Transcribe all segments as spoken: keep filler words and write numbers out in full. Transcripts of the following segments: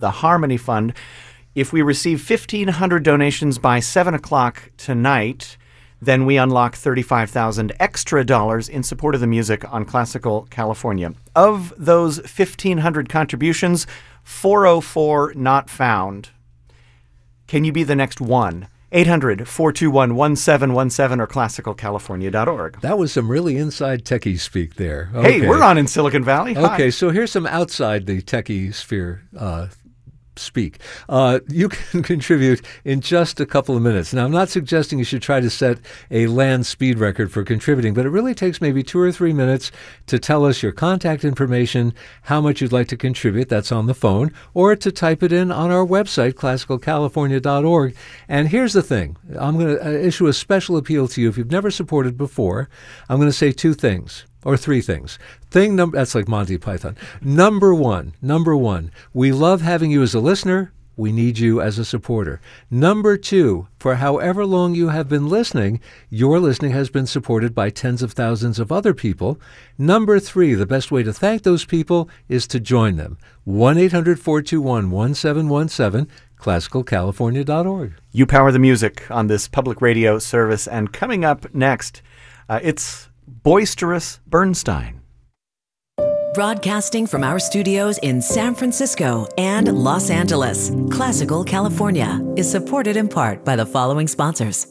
the Harmony Fund. If we receive fifteen hundred donations by seven o'clock tonight, then we unlock thirty-five thousand extra dollars in support of the music on Classical California. Of those fifteen hundred contributions, four oh four not found. Can you be the next one? eight hundred, four two one, one seven one seven or classical california dot org. That was some really inside techie speak there. Okay. Hey, we're on in Silicon Valley. Hi. Okay, so here's some outside the techie sphere uh, speak. Uh, you can contribute in just a couple of minutes. Now, I'm not suggesting you should try to set a land speed record for contributing, but it really takes maybe two or three minutes to tell us your contact information, how much you'd like to contribute, that's on the phone, or to type it in on our website, classical california dot org. And here's the thing. I'm going to issue a special appeal to you. If you've never supported before, I'm going to say two things. Or three things. Thing number, that's like Monty Python. Number one, number one, we love having you as a listener. We need you as a supporter. Number two, for however long you have been listening, your listening has been supported by tens of thousands of other people. Number three, the best way to thank those people is to join them. one eight hundred, four two one, one seven one seven, classical california dot org. You power the music on this public radio service. And coming up next, uh, it's Boisterous Bernstein. Broadcasting from our studios in San Francisco and Los Angeles, Classical California is supported in part by the following sponsors.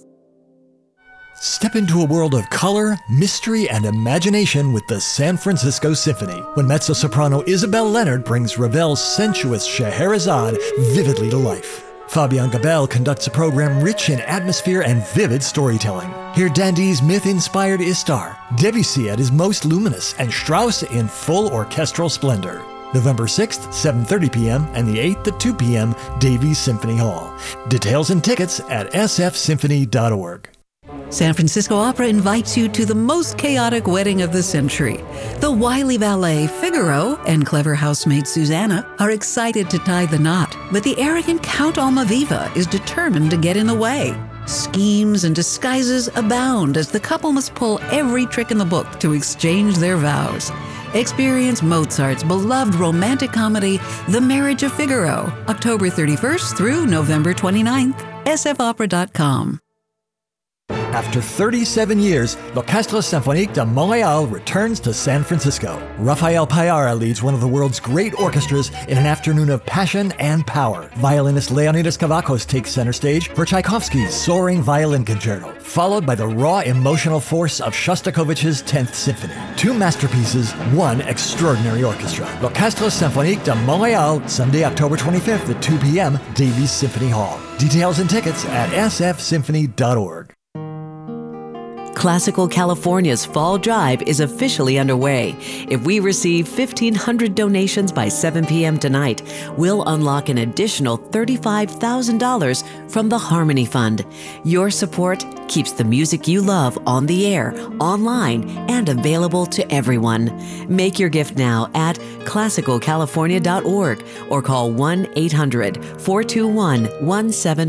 Step into a world of color, mystery, and imagination with the San Francisco Symphony when mezzo-soprano Isabel Leonard brings Ravel's sensuous Scheherazade vividly to life. Fabian Gabel conducts a program rich in atmosphere and vivid storytelling. Hear Dandy's myth-inspired Istar, Debussy at his most luminous, and Strauss in full orchestral splendor. November sixth, seven thirty p.m. and the eighth at two p.m. Davies Symphony Hall. Details and tickets at s f symphony dot org. San Francisco Opera invites you to the most chaotic wedding of the century. The wily valet Figaro and clever housemaid Susanna are excited to tie the knot, but the arrogant Count Almaviva is determined to get in the way. Schemes and disguises abound as the couple must pull every trick in the book to exchange their vows. Experience Mozart's beloved romantic comedy, The Marriage of Figaro, October thirty-first through November twenty-ninth, s f opera dot com. After thirty-seven years, L'Orchestre Symphonique de Montréal returns to San Francisco. Rafael Payara leads one of the world's great orchestras in an afternoon of passion and power. Violinist Leonidas Kavakos takes center stage for Tchaikovsky's Soaring Violin Concerto, followed by the raw emotional force of Shostakovich's tenth Symphony. Two masterpieces, one extraordinary orchestra. L'Orchestre Symphonique de Montréal, Sunday, October twenty-fifth at two p.m., Davies Symphony Hall. Details and tickets at s f symphony dot org. Classical California's Fall Drive is officially underway. If we receive fifteen hundred donations by seven p.m. tonight, we'll unlock an additional thirty-five thousand dollars from the Harmony Fund. Your support keeps the music you love on the air, online, and available to everyone. Make your gift now at classical california dot org or call one eight hundred, four two one, one seven